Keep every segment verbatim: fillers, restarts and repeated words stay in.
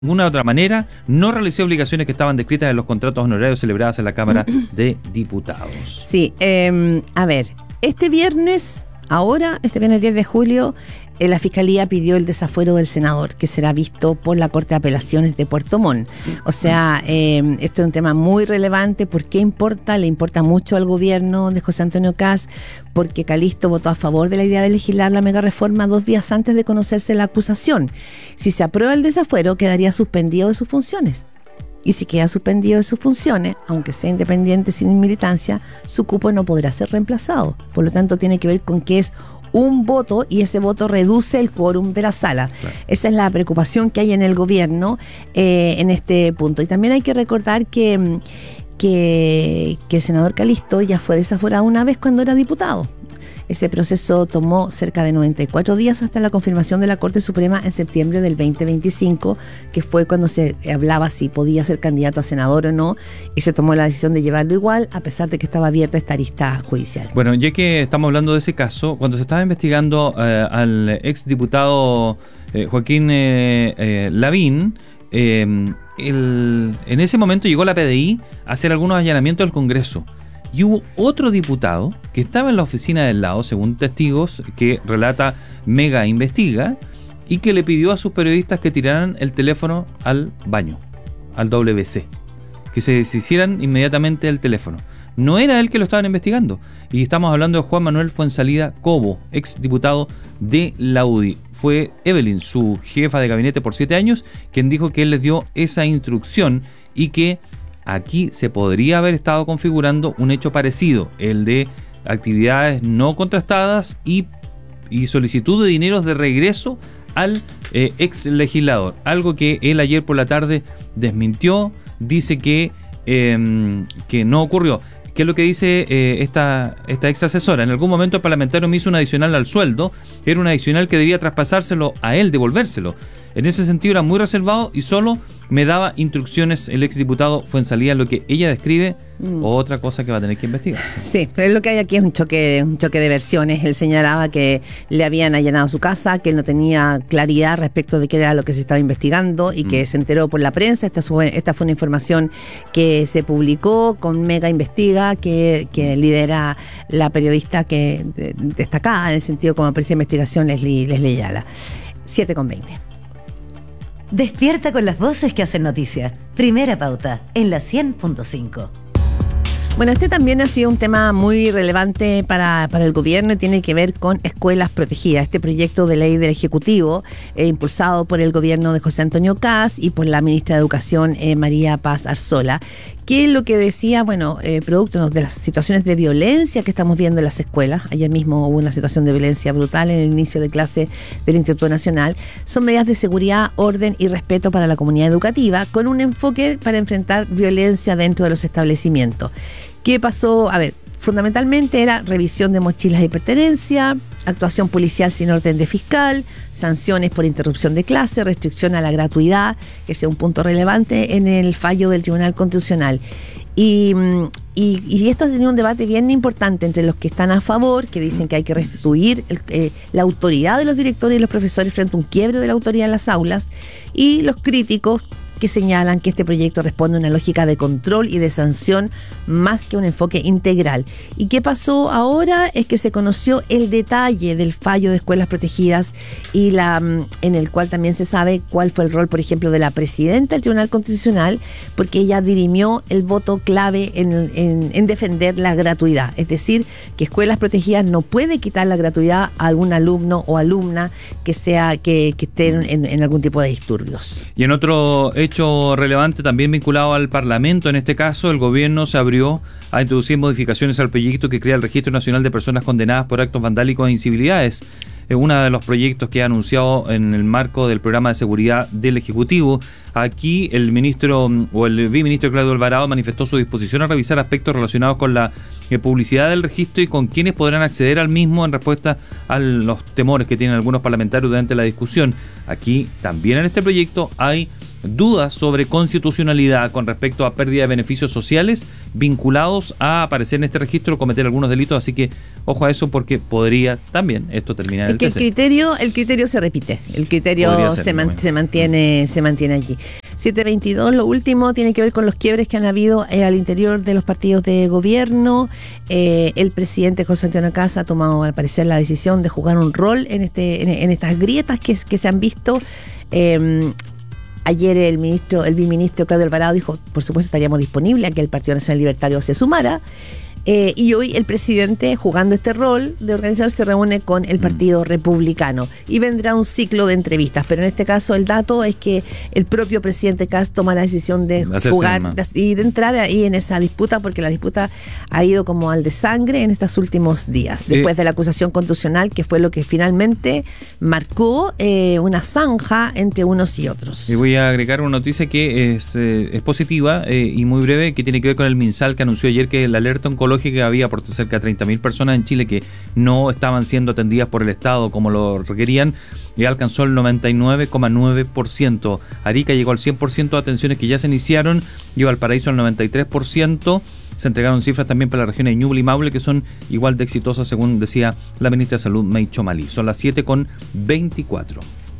ninguna otra manera, no realicé obligaciones que estaban descritas en los contratos honorarios celebrados en la Cámara de Diputados. Sí, eh, a ver, este viernes, ahora, este viernes diez de julio, eh, la Fiscalía pidió el desafuero del senador, que será visto por la Corte de Apelaciones de Puerto Montt. O sea, eh, esto es un tema muy relevante. ¿Por qué importa? Le importa mucho al gobierno de José Antonio Kast, porque Calisto votó a favor de la idea de legislar la mega reforma dos días antes de conocerse la acusación. Si se aprueba el desafuero, quedaría suspendido de sus funciones. Y si queda suspendido de sus funciones, aunque sea independiente sin militancia, su cupo no podrá ser reemplazado. Por lo tanto, tiene que ver con que es un voto y ese voto reduce el quórum de la sala. Claro. Esa es la preocupación que hay en el gobierno eh, en este punto. Y también hay que recordar que, que, que el senador Calisto ya fue desaforado una vez cuando era diputado. Ese proceso tomó cerca de noventa y cuatro días hasta la confirmación de la Corte Suprema en septiembre del veinte veinticinco, que fue cuando se hablaba si podía ser candidato a senador o no, y se tomó la decisión de llevarlo igual, a pesar de que estaba abierta esta arista judicial. Bueno, ya que estamos hablando de ese caso, cuando se estaba investigando eh, al exdiputado eh, Joaquín eh, eh, Lavín, eh, el, en ese momento llegó la P D I a hacer algunos allanamientos al Congreso. Y hubo otro diputado que estaba en la oficina del lado, según testigos que relata Mega Investiga, y que le pidió a sus periodistas que tiraran el teléfono al baño, al W C, que se deshicieran inmediatamente del teléfono. No era él que lo estaban investigando. Y estamos hablando de Juan Manuel Fuenzalida Cobo, ex diputado de la U D I. Fue Evelyn, su jefa de gabinete por siete años, quien dijo que él les dio esa instrucción y que aquí se podría haber estado configurando un hecho parecido, el de actividades no contrastadas y, y solicitud de dineros de regreso al eh, ex legislador. Algo que él ayer por la tarde desmintió, dice que, eh, que no ocurrió. ¿Qué es lo que dice eh, esta, esta ex asesora? En algún momento el parlamentario me hizo un adicional al sueldo, era un adicional que debía traspasárselo a él, devolvérselo. En ese sentido era muy reservado y solo me daba instrucciones el exdiputado Fuenzalida, lo que ella describe, mm. otra cosa que va a tener que investigar. Sí, pero lo que hay aquí es un choque, un choque de versiones. Él señalaba que le habían allanado su casa, que él no tenía claridad respecto de qué era lo que se estaba investigando y mm. que se enteró por la prensa. Esta fue, esta fue una información que se publicó con Mega Investiga, que, que lidera la periodista que destacada en el sentido como periodista de investigación, Leslie, Leslie Ayala. siete con veinte. Despierta con las voces que hacen noticia. Primera Pauta, en la cien punto cinco. Bueno, este también ha sido un tema muy relevante para, para el gobierno y tiene que ver con escuelas protegidas. Este proyecto de ley del Ejecutivo, eh, impulsado por el gobierno de José Antonio Kast y por la ministra de Educación, eh, María Paz Arzola, que es lo que decía, bueno, eh, producto de las situaciones de violencia que estamos viendo en las escuelas. Ayer mismo hubo una situación de violencia brutal en el inicio de clase del Instituto Nacional. Son medidas de seguridad, orden y respeto para la comunidad educativa, con un enfoque para enfrentar violencia dentro de los establecimientos. ¿Qué pasó? A ver, fundamentalmente era revisión de mochilas y pertenencia, actuación policial sin orden de fiscal, sanciones por interrupción de clase, restricción a la gratuidad, que es un punto relevante en el fallo del Tribunal Constitucional. Y, y, y esto ha tenido un debate bien importante entre los que están a favor, que dicen que hay que restituir el, eh, la autoridad de los directores y los profesores frente a un quiebre de la autoridad en las aulas, y los críticos que señalan que este proyecto responde a una lógica de control y de sanción más que un enfoque integral. ¿Y qué pasó ahora? Es que se conoció el detalle del fallo de escuelas protegidas y la en el cual también se sabe cuál fue el rol, por ejemplo, de la presidenta del Tribunal Constitucional, porque ella dirimió el voto clave en, en, en defender la gratuidad. Es decir, que escuelas protegidas no puede quitar la gratuidad a algún alumno o alumna que sea que, que esté en, en algún tipo de disturbios. Y en otro hecho hecho relevante también vinculado al Parlamento, en este caso el gobierno se abrió a introducir modificaciones al proyecto que crea el Registro Nacional de Personas Condenadas por Actos Vandálicos e Incivilidades. Es uno de los proyectos que ha anunciado en el marco del programa de seguridad del Ejecutivo. Aquí el ministro o el viceministro Claudio Alvarado manifestó su disposición a revisar aspectos relacionados con la eh, publicidad del registro y con quienes podrán acceder al mismo en respuesta a los temores que tienen algunos parlamentarios durante la discusión. Aquí también en este proyecto hay dudas sobre constitucionalidad con respecto a pérdida de beneficios sociales vinculados a aparecer en este registro o cometer algunos delitos, así que ojo a eso porque podría también esto terminar en el que el T C. criterio, el criterio se repite, el criterio se, man, se mantiene, se mantiene allí. siete veintidós, lo último tiene que ver con los quiebres que han habido eh, al interior de los partidos de gobierno. Eh, el presidente José Antonio Kast ha tomado al parecer la decisión de jugar un rol en este, en, en estas grietas que, que se han visto. Eh, Ayer el ministro, el viceministro Claudio Alvarado dijo, por supuesto estaríamos disponibles a que el Partido Nacional Libertario se sumara. Eh, y hoy el presidente, jugando este rol de organizador, se reúne con el Partido Republicano y vendrá un ciclo de entrevistas. Pero en este caso el dato es que el propio presidente Kast toma la decisión de jugar de, y de entrar ahí en esa disputa, porque la disputa ha ido como al de sangre en estos últimos días, después eh, de la acusación constitucional, que fue lo que finalmente marcó eh, una zanja entre unos y otros. Y voy a agregar una noticia que es, eh, es positiva eh, y muy breve, que tiene que ver con el MinSal, que anunció ayer que el alerta oncológica que había por cerca de treinta mil personas en Chile que no estaban siendo atendidas por el Estado como lo requerían, y alcanzó el noventa y nueve coma nueve por ciento. Arica llegó al cien por ciento de atenciones que ya se iniciaron, y Valparaíso al noventa y tres por ciento. Se entregaron cifras también para las regiones de Ñuble y Maule, que son igual de exitosas, según decía la ministra de Salud, May Chomalí. Son las siete con veinticuatro.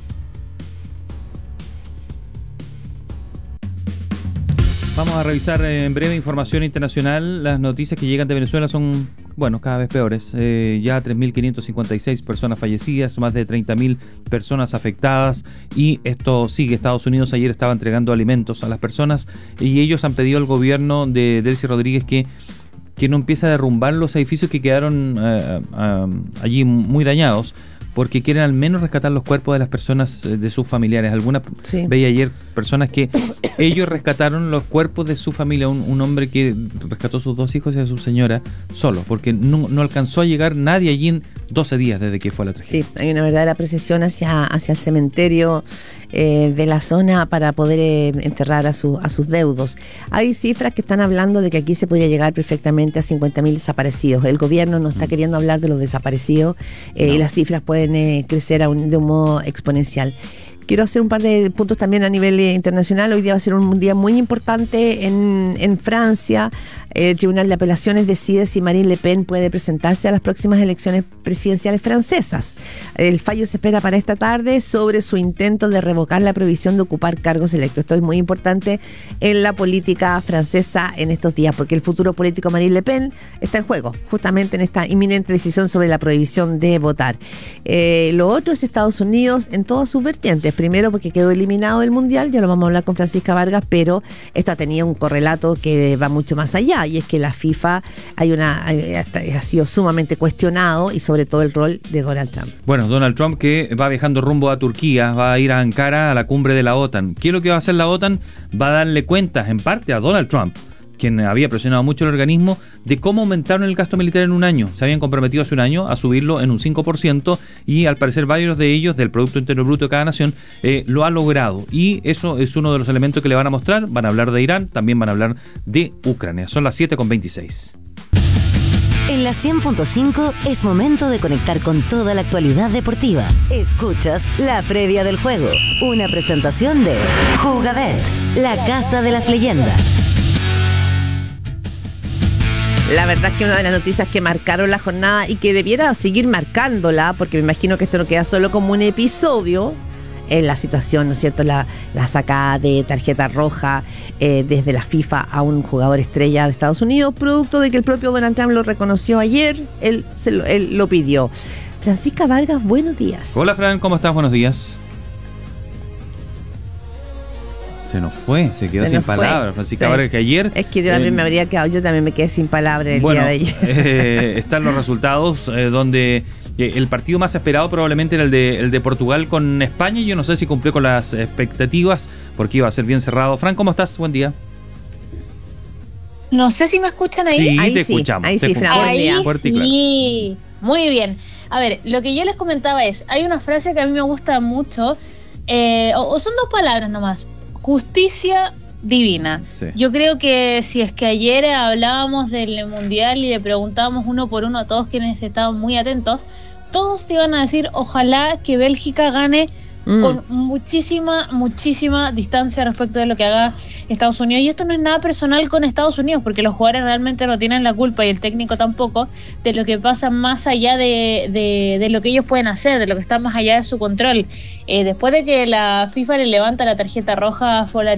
Vamos a revisar en breve información internacional. Las noticias que llegan de Venezuela son, bueno, cada vez peores. Eh, ya tres mil quinientas cincuenta y seis personas fallecidas, más de treinta mil personas afectadas, y esto sigue. Estados Unidos ayer estaba entregando alimentos a las personas y ellos han pedido al gobierno de Delcy Rodríguez que, que no empiece a derrumbar los edificios que quedaron uh, uh, allí muy dañados, porque quieren al menos rescatar los cuerpos de las personas, de sus familiares. Algunas, sí. Veía ayer personas que ellos rescataron los cuerpos de su familia, un, un hombre que rescató a sus dos hijos y a su señora solo, porque no, no alcanzó a llegar nadie allí en doce días desde que fue la tragedia. Sí, hay una verdadera procesión hacia, hacia el cementerio eh, de la zona para poder eh, enterrar a, su, a sus deudos. Hay cifras que están hablando de que aquí se podría llegar perfectamente a cincuenta mil desaparecidos. El gobierno no está mm. queriendo hablar de los desaparecidos eh, no. y las cifras pueden eh, crecer a un, de un modo exponencial. Quiero hacer un par de puntos también a nivel eh, internacional. Hoy día va a ser un día muy importante en, en Francia. El Tribunal de Apelaciones decide si Marine Le Pen puede presentarse a las próximas elecciones presidenciales francesas. El fallo se espera para esta tarde sobre su intento de revocar la prohibición de ocupar cargos electos. Esto es muy importante en la política francesa en estos días, porque el futuro político Marine Le Pen está en juego, justamente en esta inminente decisión sobre la prohibición de votar. Eh, lo otro es Estados Unidos en todas sus vertientes. Primero porque quedó eliminado del Mundial, ya lo vamos a hablar con Francisca Vargas, pero esto ha tenido un correlato que va mucho más allá, y es que la FIFA hay una ha sido sumamente cuestionado, y sobre todo el rol de Donald Trump. Bueno, Donald Trump, que va viajando rumbo a Turquía, va a ir a Ankara a la cumbre de la OTAN. ¿Qué es lo que va a hacer la OTAN? Va a darle cuentas en parte a Donald Trump, quien había presionado mucho el organismo, de cómo aumentaron el gasto militar en un año. Se habían comprometido hace un año a subirlo en un cinco por ciento, y al parecer varios de ellos, del Producto Interno Bruto de cada nación, eh, lo ha logrado. Y eso es uno de los elementos que le van a mostrar. Van a hablar de Irán, también van a hablar de Ucrania. Son las siete con veintiséis. En la cien punto cinco es momento de conectar con toda la actualidad deportiva. Escuchas la previa del juego, una presentación de Jugabet, la casa de las leyendas. La verdad es que una de las noticias que marcaron la jornada y que debiera seguir marcándola, porque me imagino que esto no queda solo como un episodio, es la situación, ¿no es cierto?, la, la sacada de tarjeta roja eh, desde la FIFA a un jugador estrella de Estados Unidos, producto de que el propio Donald Trump lo reconoció ayer, él, se lo, él lo pidió. Francisca Vargas, buenos días. Hola Fran, ¿cómo estás? Buenos días. Se nos fue, se quedó se sin palabras, Francisca sí. Vargas, que ayer... Es que yo también eh, me habría quedado, yo también me quedé sin palabras el bueno, día de ayer. Eh, están los resultados eh, donde eh, el partido más esperado probablemente era el de, el de Portugal con España. Yo no sé si cumplió con las expectativas, porque iba a ser bien cerrado. Fran, ¿cómo estás? Buen día. No sé si me escuchan ahí. Sí, ahí te sí, escuchamos. Ahí te sí, Fran. Ahí fuerte sí, y claro. Muy bien. A ver, lo que yo les comentaba es, hay una frase que a mí me gusta mucho, eh, o, o son dos palabras nomás. Justicia divina. Sí. Yo creo que si es que ayer hablábamos del Mundial y le preguntábamos uno por uno a todos quienes estaban muy atentos, todos te iban a decir, ojalá que Bélgica gane mm. con muchísima, muchísima distancia respecto de lo que haga Estados Unidos. Y esto no es nada personal con Estados Unidos, porque los jugadores realmente no tienen la culpa, y el técnico tampoco, de lo que pasa más allá de, de, de lo que ellos pueden hacer, de lo que está más allá de su control. Eh, después de que la FIFA le levanta la tarjeta roja a Folari